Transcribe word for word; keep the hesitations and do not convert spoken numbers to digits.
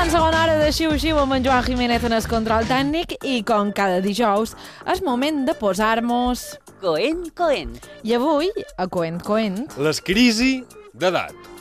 Començant segona hora de Xiu-Xiu amb en Joan Jiménez en el control tècnic i com cada dijous és moment de posar-nos... Coent, coent. I avui, a Coent Coent... Les crisi d'edat.